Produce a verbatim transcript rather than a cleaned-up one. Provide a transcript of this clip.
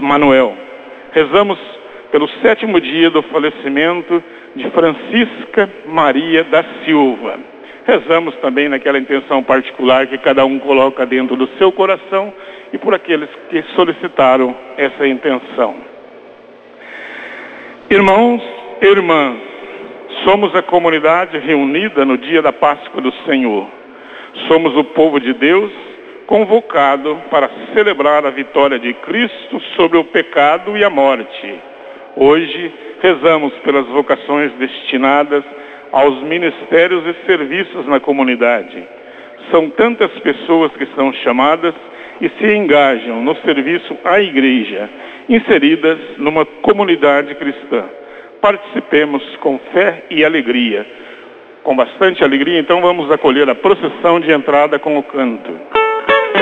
Manuel. Rezamos pelo sétimo dia do falecimento de Francisca Maria da Silva. Rezamos também naquela intenção particular que cada um coloca dentro do seu coração e por aqueles que solicitaram essa intenção. Irmãos e irmãs, somos a comunidade reunida no dia da Páscoa do Senhor. Somos o povo de Deus convocado para celebrar a vitória de Cristo sobre o pecado e a morte. Hoje rezamos pelas vocações destinadas aos ministérios e serviços na comunidade. São tantas pessoas que são chamadas e se engajam no serviço à igreja, inseridas numa comunidade cristã. Participemos com fé e alegria. Com bastante alegria, então vamos acolher a procissão de entrada com o canto.